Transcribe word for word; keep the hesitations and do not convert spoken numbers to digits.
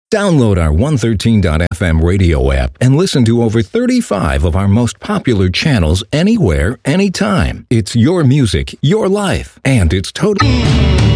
Download our one thirteen dot f m radio app and listen to over thirty-five of our most popular channels anywhere, anytime. It's your music, your life, and it's totally...